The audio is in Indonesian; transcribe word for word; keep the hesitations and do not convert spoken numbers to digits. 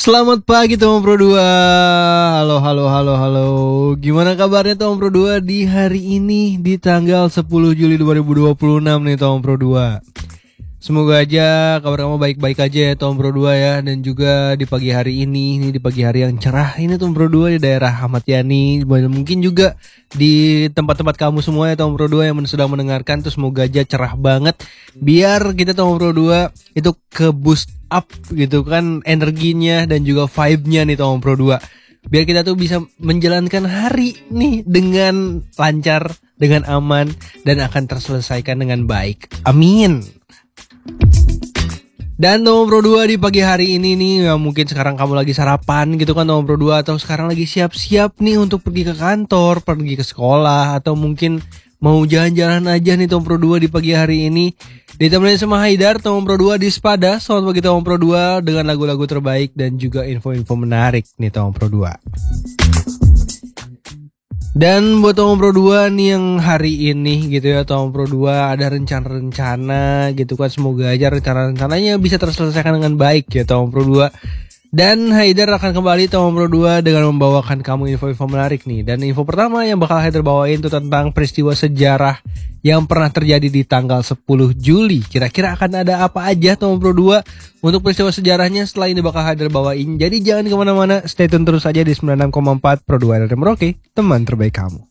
Selamat pagi Tom Pro dua. Halo halo halo halo. Gimana kabarnya Tom Pro dua di hari ini di tanggal sepuluh Juli dua ribu dua puluh enam nih Tom Pro dua. Semoga aja kabar kamu baik-baik aja ya Tom Pro dua ya. Dan juga di pagi hari ini, ini di pagi hari yang cerah ini Tom Pro dua di daerah Ahmad Yani. Mungkin juga di tempat-tempat kamu semua ya Tom Pro dua yang sedang mendengarkan tuh semoga aja cerah banget. Biar kita Tom Pro dua itu ke boost up gitu kan energinya dan juga vibe-nya nih Tom Pro dua. Biar kita tuh bisa menjalankan hari nih dengan lancar, dengan aman dan akan terselesaikan dengan baik. Amin. Dan Tom Pro dua di pagi hari ini nih ya, mungkin sekarang kamu lagi sarapan gitu kan Tom Pro dua, atau sekarang lagi siap-siap nih untuk pergi ke kantor, pergi ke sekolah, atau mungkin mau jalan-jalan aja nih Tom Pro dua di pagi hari ini. Ditemani sama Haidar, Tom Pro dua di Sepada. Selamat pagi Tom Pro dua dengan lagu-lagu terbaik dan juga info-info menarik nih Tom Pro dua. Dan buat Tom Pro dua nih yang hari ini gitu ya Tom Pro dua ada rencana-rencana gitu kan, semoga aja rencana-rencananya bisa terselesaikan dengan baik ya Tom Pro dua. Dan Haidar akan kembali Tom Pro dua dengan membawakan kamu info-info menarik nih. Dan info pertama yang bakal Haidar bawain itu tentang peristiwa sejarah yang pernah terjadi di tanggal sepuluh Juli. Kira-kira akan ada apa aja Tom Pro dua untuk peristiwa sejarahnya setelah ini bakal Haidar bawain. Jadi jangan kemana-mana, stay tune terus aja di sembilan puluh enam koma empat Pro dua R M Merauke, teman terbaik kamu.